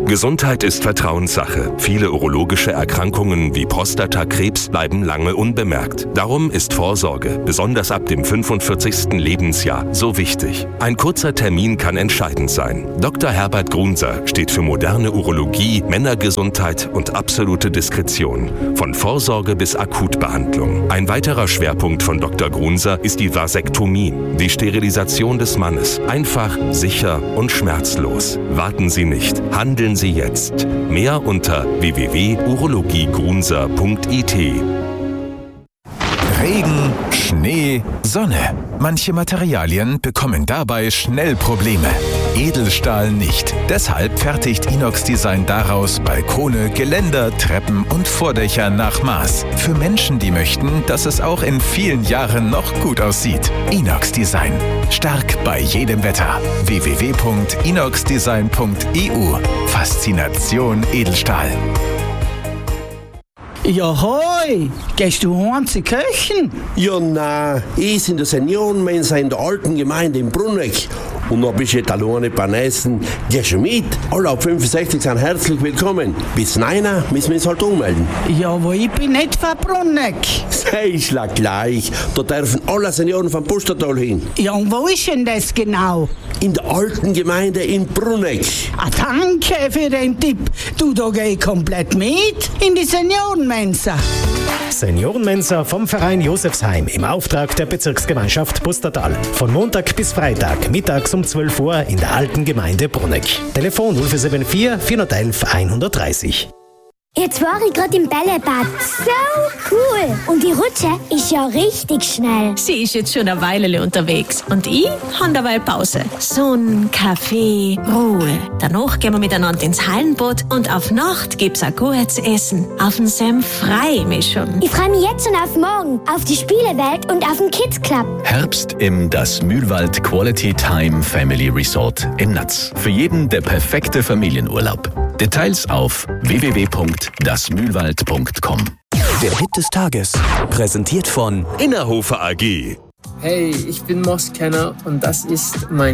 Gesundheit ist Vertrauenssache. Viele urologische Erkrankungen wie Prostatakrebs bleiben lange unbemerkt. Darum ist Vorsorge, besonders ab dem 45. Lebensjahr, so wichtig. Ein kurzer Termin kann entscheidend sein. Dr. Herbert Grunser steht für moderne Urologie, Männergesundheit und absolute Diskretion. Von Vorsorge bis Akutbehandlung. Ein weiterer Schwerpunkt von Dr. Grunser ist die Vasektomie, die Sterilisation des Mannes. Einfach, sicher und schmerzlos. Warten Sie nicht. Handeln Sie jetzt. Mehr unter www.urologiegrunser.it. Regen, Schnee, Sonne. Manche Materialien bekommen dabei schnell Probleme. Edelstahl nicht. Deshalb fertigt Inox Design daraus Balkone, Geländer, Treppen und Vordächer nach Maß. Für Menschen, die möchten, dass es auch in vielen Jahren noch gut aussieht. Inox Design. Stark bei jedem Wetter. www.inoxdesign.eu. Faszination Edelstahl. Ja, hoi! Gehst du heim zu köchen? Ja, nein, ich ist in der Seniorenmensa in der alten Gemeinde in Bruneck. Und noch bist du alleine beim Essen. Geh schon mit. Alle ab 65 sind herzlich willkommen. Bis 9 müssen wir uns halt ummelden. Ja, aber ich bin nicht von Bruneck. Sei ich gleich. Da dürfen alle Senioren vom Pustertal hin. Ja, und wo ist denn das genau? In der alten Gemeinde in Bruneck. Ah, danke für den Tipp. Du, da geh ich komplett mit in die Seniorenmensa. Seniorenmensa vom Verein Josefsheim im Auftrag der Bezirksgemeinschaft Pustertal. Von Montag bis Freitag, mittags um 12 Uhr in der alten Gemeinde Bruneck. Telefon 0474 411 130. Jetzt war ich gerade im Bällebad. So cool. Und die Rutsche ist ja richtig schnell. Sie ist jetzt schon eine Weile unterwegs. Und ich habe dabei Pause. Sonne, Kaffee, Ruhe. Danach gehen wir miteinander ins Hallenbad und auf Nacht gibt's ein gutes Essen. Auf den Senf freue ich mich schon. Ich freue mich jetzt schon auf morgen, auf die Spielewelt und auf den Kids Club. Herbst im Das Mühlwald Quality Time Family Resort in Natz. Für jeden der perfekte Familienurlaub. Details auf www.dasmühlwald.com. Der Hit des Tages, präsentiert von Innerhofer AG. Hey, ich bin Moskenner und das ist mein